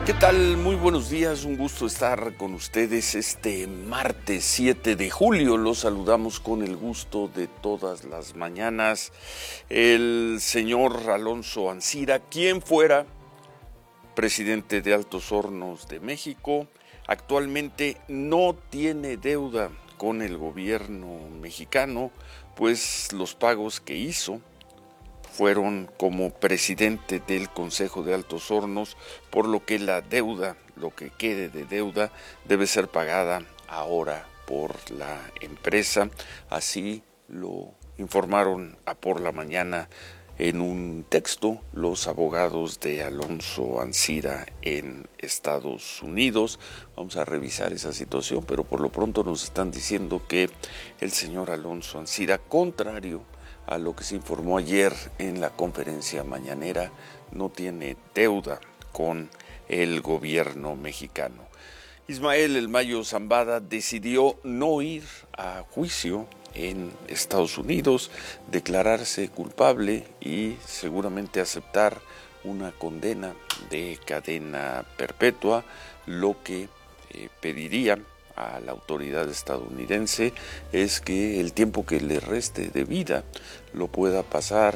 ¿Qué tal? Muy buenos días, un gusto estar con ustedes este martes 7 de julio. Los saludamos con el gusto de todas las mañanas. El señor Alonso Ancira, quien fuera presidente de Altos Hornos de México, actualmente no tiene deuda con el gobierno mexicano, pues los pagos que hizo fueron como presidente del Consejo de Altos Hornos, por lo que la deuda, lo que quede de deuda, debe ser pagada ahora por la empresa. Así lo informaron a por la mañana en un texto los abogados de Alonso Ancira en Estados Unidos. Vamos a revisar esa situación, pero por lo pronto nos están diciendo que el señor Alonso Ancira, contrario a lo que se informó ayer en la conferencia mañanera, no tiene deuda con el gobierno mexicano. Ismael El Mayo Zambada decidió no ir a juicio en Estados Unidos, declararse culpable y seguramente aceptar una condena de cadena perpetua, lo que pediría a la autoridad estadounidense es que el tiempo que le reste de vida lo pueda pasar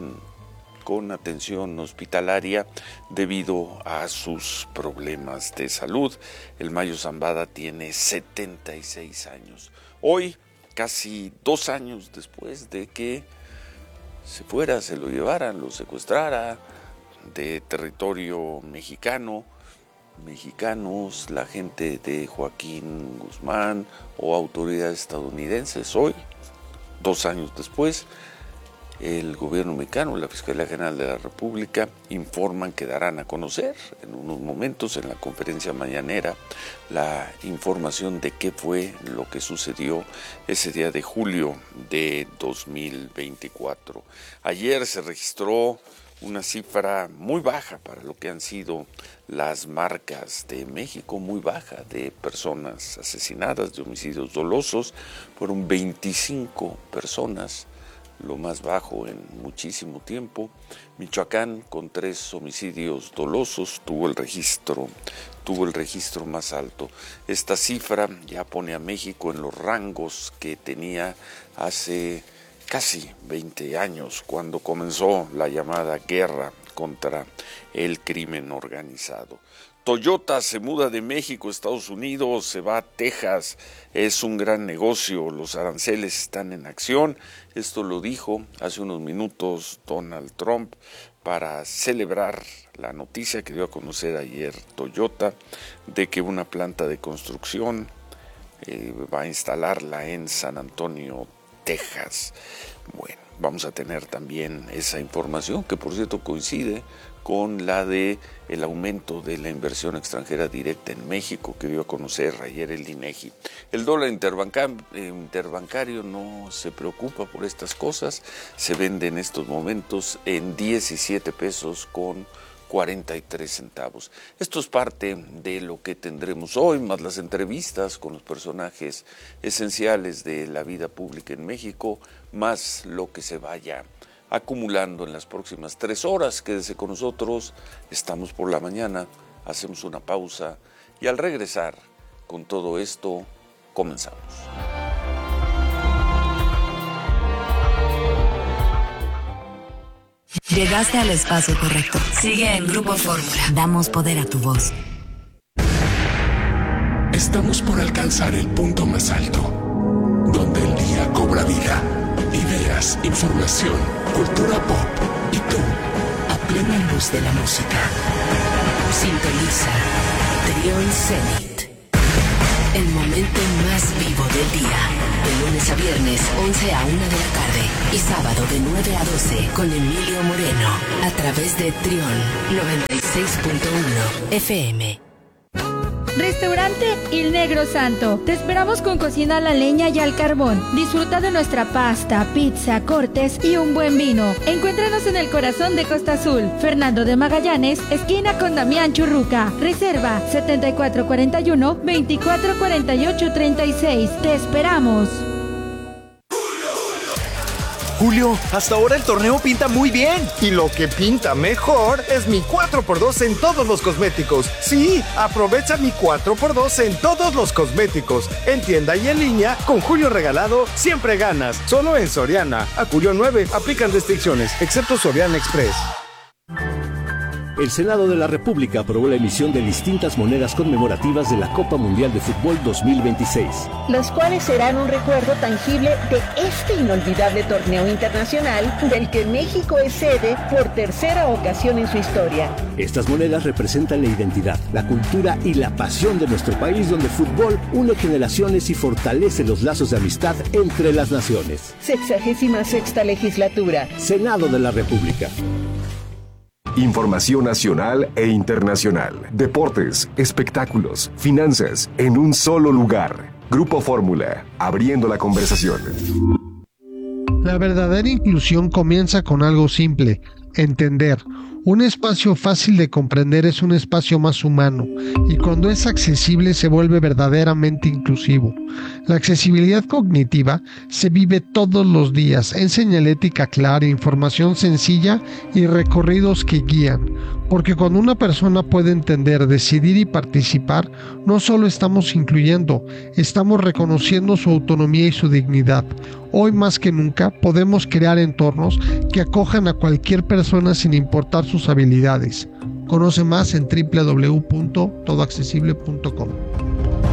con atención hospitalaria debido a sus problemas de salud. El Mayo Zambada tiene 76 años. Hoy, casi 2 años después de que se lo llevaran, lo secuestrara de territorio mexicano, mexicanos, la gente de Joaquín Guzmán o autoridades estadounidenses. Hoy, 2 años después, el gobierno mexicano, la Fiscalía General de la República informan que darán a conocer en unos momentos en la conferencia mañanera la información de qué fue lo que sucedió ese día de julio de 2024. Ayer se registró una cifra muy baja para lo que han sido las marcas de México, muy baja de personas asesinadas, de homicidios dolosos. Fueron 25 personas, lo más bajo en muchísimo tiempo. Michoacán, con 3 homicidios dolosos, tuvo el registro más alto. Esta cifra ya pone a México en los rangos que tenía hace casi 20 años, cuando comenzó la llamada guerra contra el crimen organizado. Toyota se muda de México a Estados Unidos, se va a Texas, es un gran negocio, los aranceles están en acción. Esto lo dijo hace unos minutos Donald Trump para celebrar la noticia que dio a conocer ayer Toyota de que una planta de construcción va a instalarla en San Antonio, Texas. Bueno, vamos a tener también esa información, que por cierto coincide con la de el aumento de la inversión extranjera directa en México que dio a conocer ayer el INEGI. El dólar interbancario no se preocupa por estas cosas, se vende en estos momentos en 17 pesos con 43 centavos. Esto es parte de lo que tendremos hoy, más las entrevistas con los personajes esenciales de la vida pública en México, más lo que se vaya acumulando en las próximas 3 horas. Quédese con nosotros, estamos por la mañana, hacemos una pausa y al regresar con todo esto, comenzamos. Llegaste al espacio correcto. Sigue en Grupo Fórmula. Damos poder a tu voz. Estamos por alcanzar el punto más alto, donde el día cobra vida. Ideas, información, cultura pop y tú, a plena luz de la música. Sintoniza Trión Zenit. El momento más vivo del día. De lunes a viernes, 11 a 1 de la tarde. Y sábado de 9 a 12 con Emilio Moreno. A través de Trión 96.1 FM. Restaurante Il Negro Santo. Te esperamos con cocina a la leña y al carbón. Disfruta de nuestra pasta, pizza, cortes y un buen vino. Encuéntranos en el corazón de Costa Azul, Fernando de Magallanes, esquina con Damián Churruca. Reserva 7441-244836. Te esperamos. Julio, hasta ahora el torneo pinta muy bien. Y lo que pinta mejor es mi 4x2 en todos los cosméticos. Sí, aprovecha mi 4x2 en todos los cosméticos. En tienda y en línea, con Julio regalado, siempre ganas. Solo en Soriana. A Julio 9, aplican restricciones, excepto Soriana Express. El Senado de la República aprobó la emisión de distintas monedas conmemorativas de la Copa Mundial de Fútbol 2026. Las cuales serán un recuerdo tangible de este inolvidable torneo internacional del que México es sede por tercera ocasión en su historia. Estas monedas representan la identidad, la cultura y la pasión de nuestro país, donde el fútbol une generaciones y fortalece los lazos de amistad entre las naciones. 66ª legislatura. Senado de la República. Información nacional e internacional, deportes, espectáculos, finanzas, en un solo lugar. Grupo Fórmula, abriendo la conversación. La verdadera inclusión comienza con algo simple: entender. Un espacio fácil de comprender es un espacio más humano, y cuando es accesible se vuelve verdaderamente inclusivo. La accesibilidad cognitiva se vive todos los días en señalética clara, información sencilla y recorridos que guían. Porque cuando una persona puede entender, decidir y participar, no solo estamos incluyendo, estamos reconociendo su autonomía y su dignidad. Hoy más que nunca podemos crear entornos que acojan a cualquier persona sin importar sus habilidades. Conoce más en www.todoaccesible.com.